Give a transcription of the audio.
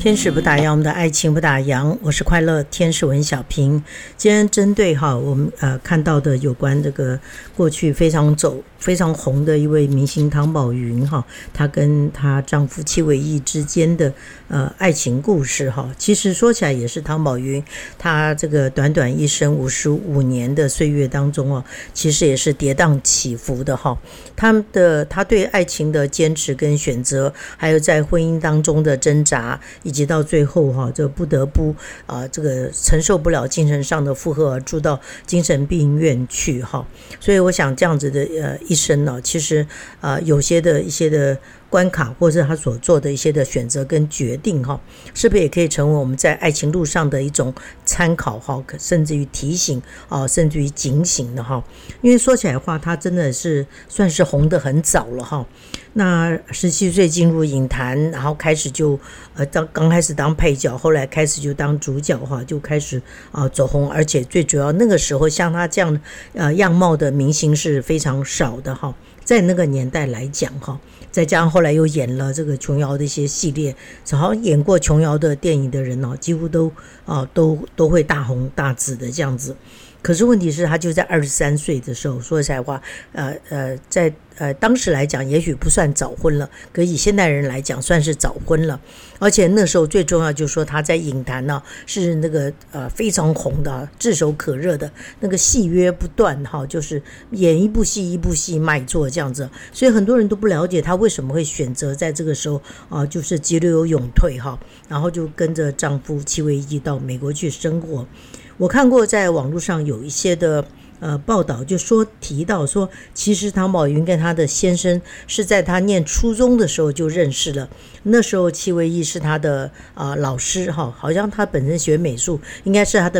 天使不打烊，我们的爱情不打烊。我是快乐天使文小平。今天针对我们看到的有关这个过去非常红的一位明星汤宝云她跟她丈夫戚伟毅之间的爱情故事其实说起来也是汤宝云她这个短短一生55年的岁月当中其实也是跌宕起伏的她对爱情的坚持跟选择，还有在婚姻当中的挣扎，以及到最后这不得不这个承受不了精神上的负荷而住到精神病院去所以我想这样子的一生呢，其实有些的一些的关卡，或者他所做的一些的选择跟决定是不是也可以成为我们在爱情路上的一种参考甚至于提醒甚至于警醒的因为说起来的话，他真的是算是红得很早了那17岁进入影坛，然后开始就刚开始当配角，后来开始就当主角就开始走红，而且最主要那个时候像他这样样貌的明星是非常少的在那个年代来讲再加上后来又演了这个琼瑶的一些系列，好像演过琼瑶的电影的人几乎都会大红大紫的这样子。可是问题是他就在23岁的时候，说实在话在当时来讲也许不算早婚了，可以现代人来讲算是早婚了。而且那时候最重要就是说他在影坛是那个非常红的，炙手可热的，那个戏约不断就是演一部戏一部戏卖座这样子。所以很多人都不了解他为什么会选择在这个时候就是急流勇退然后就跟着丈夫戚伟毅到美国去生活。我看过在网络上有一些的报道，就提到说，其实汤宝云跟他的先生是在他念初中的时候就认识了。那时候戚伟毅是他的老师好像他本身学美术，应该是他的